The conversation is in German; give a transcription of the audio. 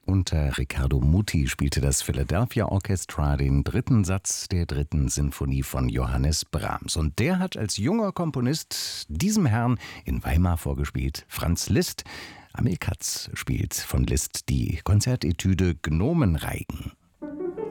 Unter Riccardo Muti spielte das Philadelphia Orchestra den dritten Satz der dritten Sinfonie von Johannes Brahms. Und der hat als junger Komponist diesem Herrn in Weimar vorgespielt, Franz Liszt. Amil Katz spielt von Liszt die Konzertetüde Gnomenreigen.